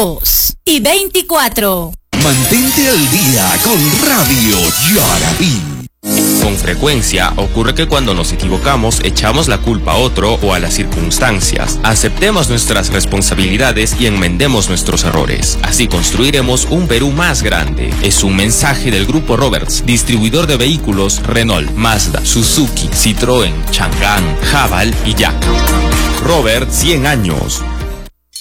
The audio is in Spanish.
2 y 24. Mantente al día con Radio Yarabí. Con frecuencia ocurre que cuando nos equivocamos echamos la culpa a otro o a las circunstancias. Aceptemos nuestras responsabilidades y enmendemos nuestros errores. Así construiremos un Perú más grande. Es un mensaje del Grupo Roberts, distribuidor de vehículos Renault, Mazda, Suzuki, Citroën, Chang'an, Haval y Yak. Robert, 100 años.